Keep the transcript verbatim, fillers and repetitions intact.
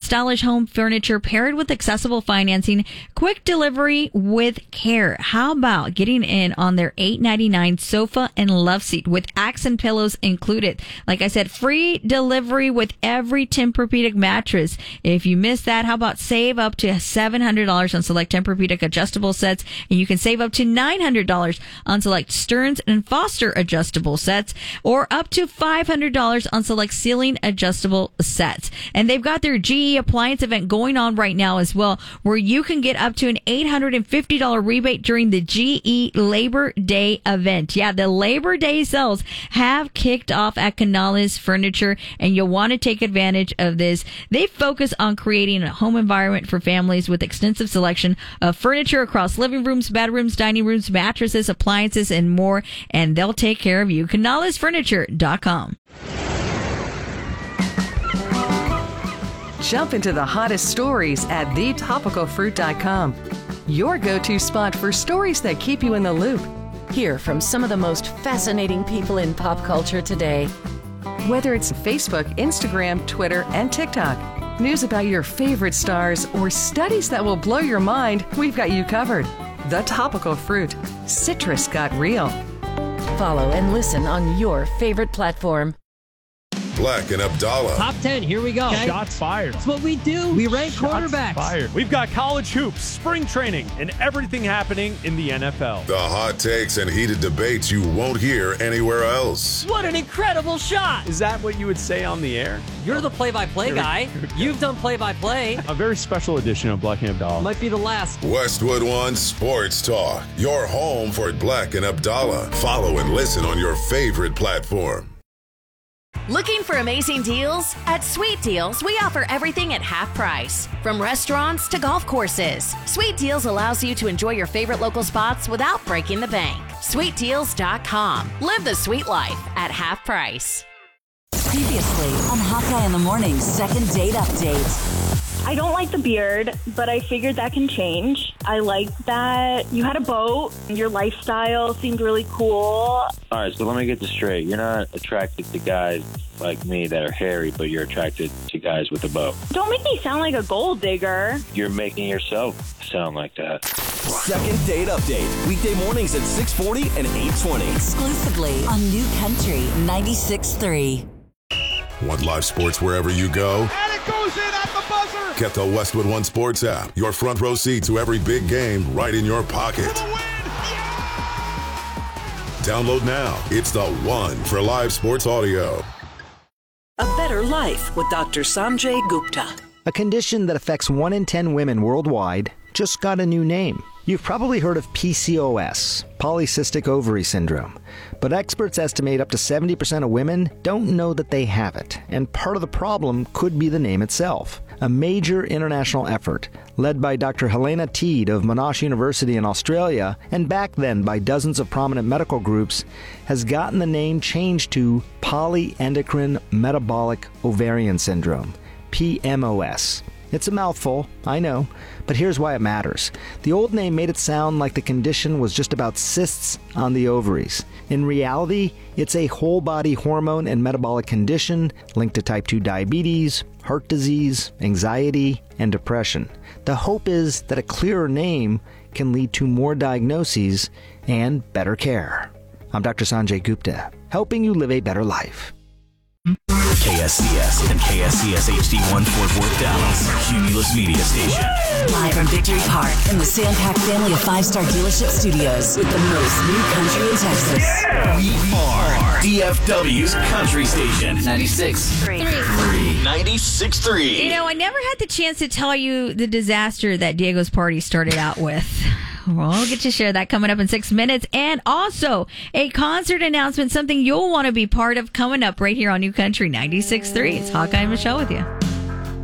stylish home furniture paired with accessible financing, quick delivery with care. How about getting in on their eight ninety-nine sofa and love seat with accent pillows included? Like I said, free delivery with every Tempur-Pedic mattress. If you missed that, how about save up to seven hundred dollars on select Tempur-Pedic adjustable sets, and you can save up to nine hundred dollars on select Stearns and Foster adjustable sets, or up to five hundred dollars on select ceiling adjustable sets. And they've got their G E appliance event going on right now as well, where you can get up to an eight hundred fifty dollars rebate during the G E Labor Day event. Yeah, the Labor Day sales have kicked off at Canales Furniture, and you'll want to take advantage of this. They focus on creating a home environment for families with extensive selection of furniture across living rooms, bedrooms, dining rooms, mattresses, appliances, and more, and they'll take care of you. Canales Furniture dot com. Jump into the hottest stories at the topical fruit dot com. Your go-to spot for stories that keep you in the loop. Hear from some of the most fascinating people in pop culture today. Whether it's Facebook, Instagram, Twitter, and TikTok, news about your favorite stars, or studies that will blow your mind, we've got you covered. The Topical Fruit. Citrus got real. Follow and listen on your favorite platform. Black and Abdallah. Top ten, here we go. Okay. Shots fired. That's what we do. We rank Shots quarterbacks. Fired. We've got college hoops, spring training, and everything happening in the N F L. The hot takes and heated debates you won't hear anywhere else. What an incredible shot. Is that what you would say on the air? You're the play-by-play guy. You've done play-by-play. A very special edition of Black and Abdallah. Might be the last. Westwood One Sports Talk. Your home for Black and Abdallah. Follow and listen on your favorite platform. Looking for amazing deals? At Sweet Deals, we offer everything at half price. From restaurants to golf courses, Sweet Deals allows you to enjoy your favorite local spots without breaking the bank. sweet deals dot com. Live the sweet life at half price. Previously on Hawkeye in the Morning's second date update. I don't like the beard, but I figured that can change. I like that you had a boat. Your lifestyle seemed really cool. All right, so let me get this straight. You're not attracted to guys like me that are hairy, but you're attracted to guys with a boat. Don't make me sound like a gold digger. You're making yourself sound like that. Second date update. Weekday mornings at six forty and eight twenty. Exclusively on New Country ninety-six point three. Want live sports wherever you go? And it goes in at the buzzer! Get the Westwood One Sports app. Your front row seat to every big game right in your pocket. For the win! Yeah! Download now. It's the one for live sports audio. A Better Life with Doctor Sanjay Gupta. A condition that affects one in ten women worldwide just got a new name. You've probably heard of P C O S, polycystic ovary syndrome, but experts estimate up to seventy percent of women don't know that they have it, and part of the problem could be the name itself. A major international effort, led by Doctor Helena Teed of Monash University in Australia, and back then by dozens of prominent medical groups, has gotten the name changed to polyendocrine metabolic ovarian syndrome, P M O S. It's a mouthful, I know, but here's why it matters. The old name made it sound like the condition was just about cysts on the ovaries. In reality, it's a whole-body hormone and metabolic condition linked to type two diabetes, heart disease, anxiety, and depression. The hope is that a clearer name can lead to more diagnoses and better care. I'm Doctor Sanjay Gupta, helping you live a better life. K S C S and K S C S H D one Fort Worth, Dallas. Cumulus Media Station. Live from Victory Park in the Sandpack family of five-star dealership studios with the most new country in Texas. We are D F W's Country Station. ninety-six point three. ninety-six point three. You know, I never had the chance to tell you the disaster that Diego's party started out with. Well, I'll get to share that coming up in six minutes. And also a concert announcement, something you'll want to be part of coming up right here on New Country ninety-six point three. It's Hawkeye and Michelle with you.